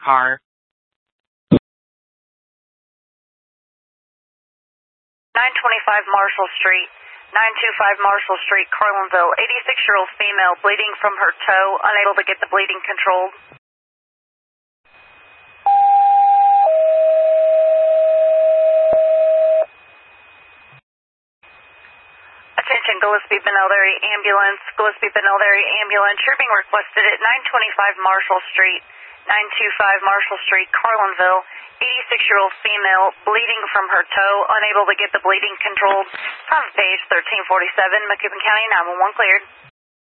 car. 925 Marshall Street, 925 Marshall Street, Carlinville. 86-year-old female, bleeding from her toe, unable to get the bleeding controlled. Attention, Gillespie Benel area ambulance. Gillespie Benel area ambulance. You're being requested at 925 Marshall Street, 925 Marshall Street, Carlinville. 86-year-old female, bleeding from her toe, unable to get the bleeding controlled. Front page 1347, Macoupin County 911 cleared.